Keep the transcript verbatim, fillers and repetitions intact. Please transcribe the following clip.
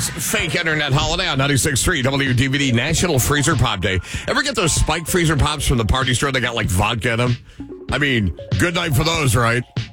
Today's fake internet holiday on ninety-six point three W D V D National Freezer Pop Day. Ever get those spiked freezer pops from the party store? They got like vodka in them. I mean, good night for those, right?